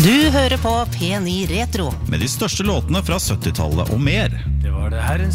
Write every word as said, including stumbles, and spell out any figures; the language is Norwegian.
Du hører på P ni Retro med de største låtene fra syttitallet og mer. Det var det herrens